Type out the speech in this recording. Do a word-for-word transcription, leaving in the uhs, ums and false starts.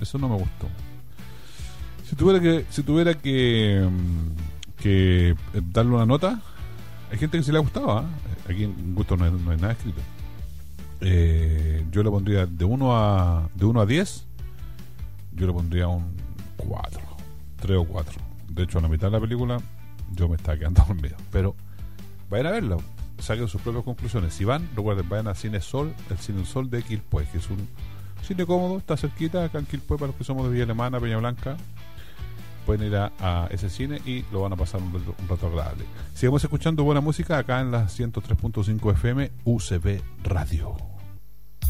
eso no me gustó. Si tuviera que si tuviera que que darle una nota, hay gente que sí le ha gustado, ¿eh? Aquí en gusto no hay, no hay nada escrito. Eh, yo le pondría de uno a de uno a diez, yo le pondría un cuatro, tres o cuatro. De hecho, a la mitad de la película yo me estaba quedando dormido, pero vayan a verla, saquen sus propias conclusiones. Si van, recuerden, vayan a Cine Sol, el Cine Sol de Quilpué, que es un cine cómodo, está cerquita acá en Quilpué para los que somos de Villa Alemana, Peña Blanca. Pueden ir a, a ese cine y lo van a pasar un, un rato agradable. Sigamos escuchando buena música acá en la ciento tres punto cinco F M U C B Radio.